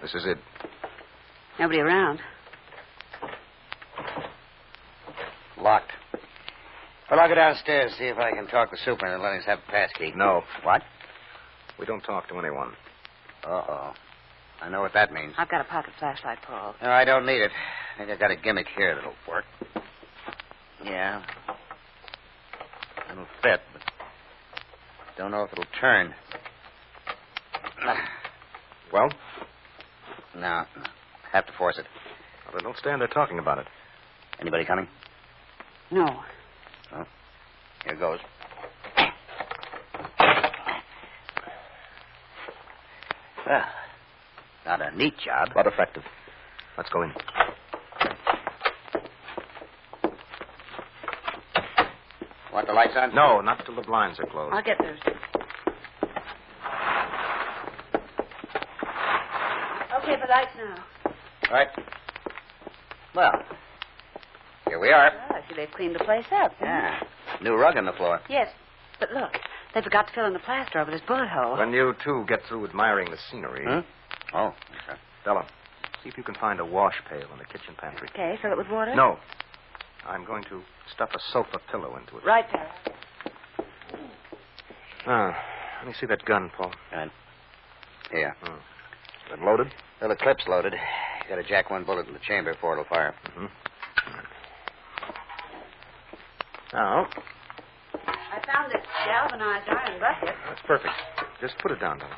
This is it. Nobody around. Locked. Well, I'll go downstairs, see if I can talk to the super and let him have a pass key. No. What? We don't talk to anyone. Uh-oh. I know what that means. I've got a pocket flashlight, Paul. No, I don't need it. I think I got a gimmick here that'll work. Yeah. It'll fit, but don't know if it'll turn. Well? No. Have to force it. Well, then don't stand there talking about it. Anybody coming? No. Oh. Here goes. Well, not a neat job. But effective. Let's go in. Want the lights on? No, not till the blinds are closed. I'll get those. Okay, the lights now. All right. Well, here we are. Well, I see they've cleaned the place up. Yeah. New rug on the floor. Yes, but look, they forgot to fill in the plaster over this bullet hole. When you two get through admiring the scenery... Oh, okay. Della, see if you can find a wash pail in the kitchen pantry. Okay, fill it with water? No. I'm going to stuff a sofa pillow into it. Right there. Let me see that gun, Paul. Good. Here. Is it loaded? Well, the clip's loaded. You got to jack one bullet in the chamber before it'll fire. Mm-hmm. Now, I found this galvanized iron bucket. that's perfect. Just put it down, Della.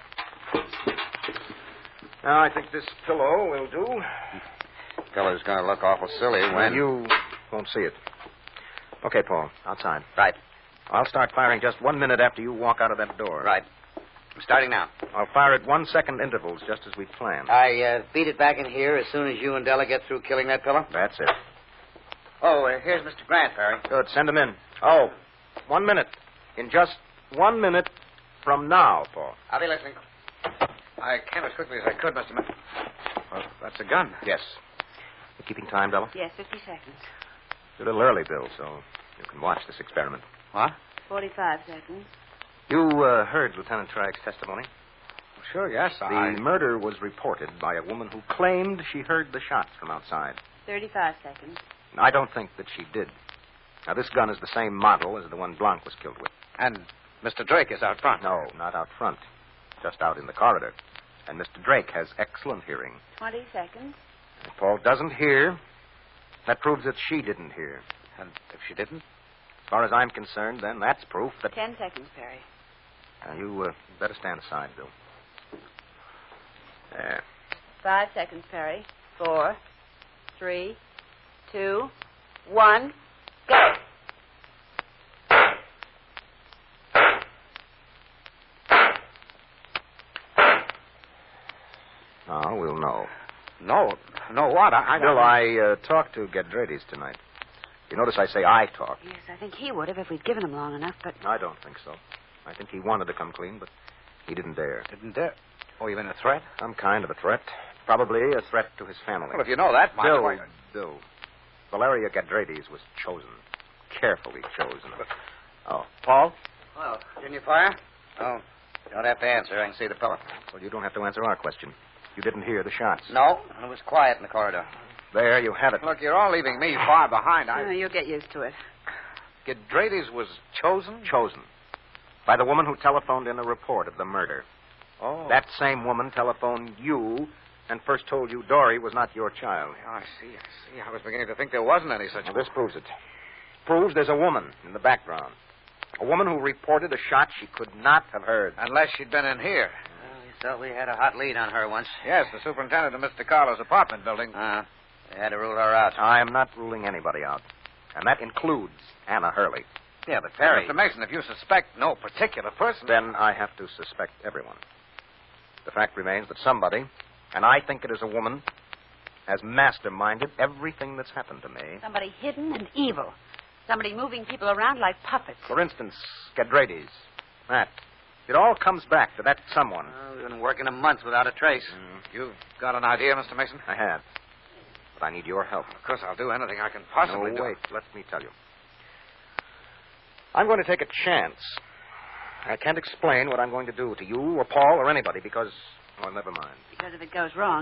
Now, I think this pillow will do. Fellow's going to look awful silly when... You won't see it. Okay, Paul, outside. Right. I'll start firing just 1 minute after you walk out of that door. Right. I'm starting now. I'll fire at 1 second intervals, just as we planned. I beat it back in here as soon as you and Della get through killing that pillow? That's it. Oh, here's Mr. Grant, Perry. Good. Send him in. Oh, 1 minute. In just 1 minute from now, Paul. I'll be listening. I came as quickly as I could, Mr. Well, that's a gun. Yes. You keeping time, Della? Yes, 50 seconds. It's a little early, Bill, so you can watch this experiment. What? 45 seconds. You heard Lieutenant Tragg's testimony? Well, sure, yes. The murder was reported by a woman who claimed she heard the shots from outside. 35 seconds. I don't think that she did. Now, this gun is the same model as the one Blanc was killed with. And Mr. Drake is out front. No, not out front. Just out in the corridor. And Mr. Drake has excellent hearing. 20 seconds. If Paul doesn't hear, that proves that she didn't hear. And if she didn't? As far as I'm concerned, then that's proof that... 10 seconds, Perry. Now, you better stand aside, Bill. There. 5 seconds, Perry. 4, 3, 2, 1, go. Now we'll know. No. No what? Bill, I talked to Gadrades tonight. You notice I say I talked. Yes, I think he would have if we'd given him long enough, but... I don't think so. I think he wanted to come clean, but he didn't dare. Didn't dare? Oh, you mean a threat? Some kind of a threat. Probably a threat to his family. Well, if you know that much... Bill. Valeria Gadrades was chosen. Carefully chosen. Oh. Paul? Well, didn't you fire? Oh, you don't have to answer. I can see the pillow. Well, you don't have to answer our question. You didn't hear the shots. No, it was quiet in the corridor. There, you have it. Look, you're all leaving me far behind. You'll get used to it. Gadrades was chosen? Chosen. By the woman who telephoned in a report of the murder. Oh. That same woman telephoned you and first told you Dory was not your child. Oh, I see. I was beginning to think there wasn't any such... Well, this proves it. Proves there's a woman in the background. A woman who reported a shot she could not have heard. Unless she'd been in here. We thought we had a hot lead on her once. Yes, the superintendent of Mr. Carlo's apartment building. They had to rule her out. I am not ruling anybody out. And that includes Anna Hurley. Yeah, but Perry... Mr. Mason, if you suspect no particular person... Then I have to suspect everyone. The fact remains that somebody, and I think it is a woman, has masterminded everything that's happened to me. Somebody hidden and evil. Somebody moving people around like puppets. For instance, Gadrades. That. It all comes back to that someone. We've been working a month without a trace. You've got an idea, Mr. Mason? I have. But I need your help. Of course, I'll do anything I can possibly do. No, wait. Let me tell you. I'm going to take a chance. I can't explain what I'm going to do to you or Paul or anybody because... Well, never mind. Because if it goes wrong,